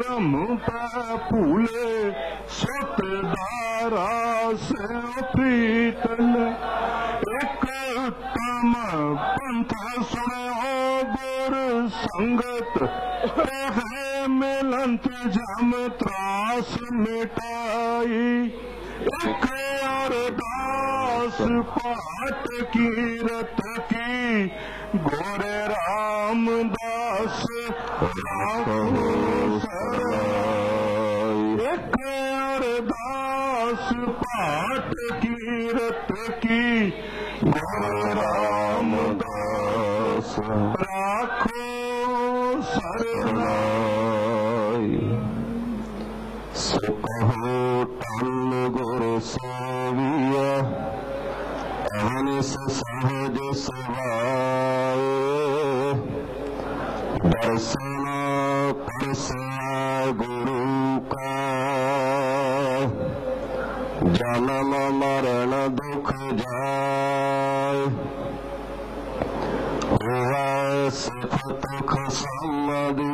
ब्रह्म भूले सुत दारा से प्रीतन एक उत्तम पंथ सुनो गुर संगत है मिलंत जम त्रास मिटाई एक अरदास पाठ कीरत की गोरे रामदास राखो सराय एक अरदास पाठ कीरत की गोरे रामदास राखो सराय सो कहो टल गुर सेविया अहनिस सहज सवाए दर्शन परसा गुरु का जन्म मरण दुख जाए हुआ सुख दुख सम्मदी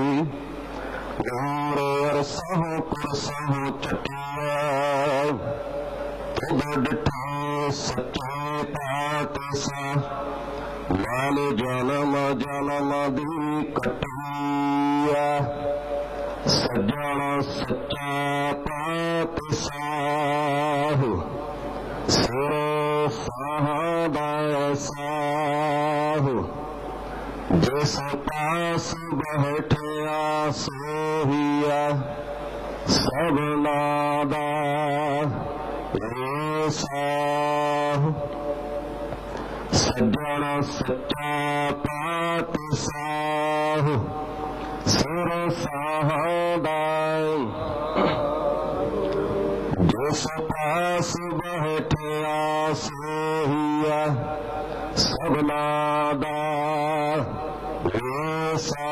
और सहो पुरसहो चटिया तुद डिठे सच्चे पात सा लाल जन्म जन्म दी कटिया सज्जन सच्चा पात साहु सिर साहदा साहु जिस पास बैठया सोहिया सब नादा रे साहु सज्जन सच्चा पात साहु सिर साहदाय जिस पास बैठया सोहिया सब नादा रे सा